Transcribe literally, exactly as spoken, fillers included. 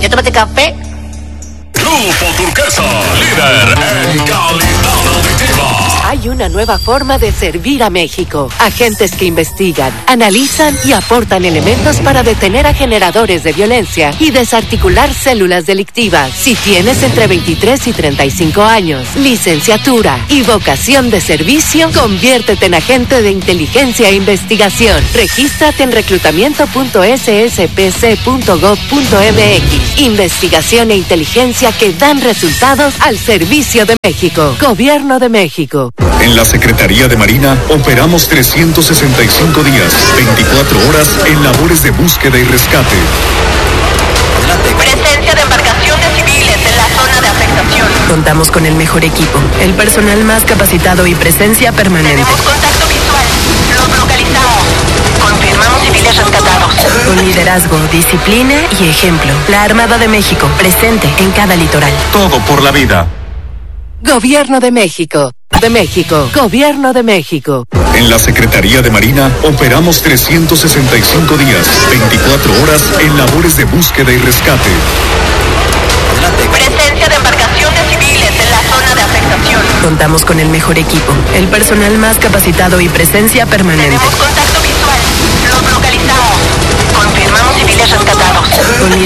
¿Qué tómate café? Grupo Turquesa, líder en calidad auditiva. Hay una nueva forma de servir a México. Agentes que investigan, analizan y aportan elementos para detener a generadores de violencia y desarticular células delictivas. Si tienes entre veintitrés y treinta y cinco años, licenciatura y vocación de servicio, conviértete en agente de inteligencia e investigación. Regístrate en reclutamiento punto s s p c punto gov punto m x. Investigación e inteligencia que dan resultados al servicio de México. Gobierno de México. En la Secretaría de Marina operamos trescientos sesenta y cinco días, veinticuatro horas en labores de búsqueda y rescate. Presencia de embarcaciones civiles en la zona de afectación. Contamos con el mejor equipo, el personal más capacitado y presencia permanente. Tenemos contacto visual. Los localizamos. Confirmamos civiles rescatados. Con liderazgo, disciplina y ejemplo. La Armada de México, presente en cada litoral. Todo por la vida. Gobierno de México. De México. Gobierno de México. En la Secretaría de Marina operamos trescientos sesenta y cinco días, veinticuatro horas en labores de búsqueda y rescate. Presencia de embarcaciones civiles en la zona de afectación. Contamos con el mejor equipo, el personal más capacitado y presencia permanente. Tenemos contacto visual. Los localizamos. Confirmamos civiles rescatados. Con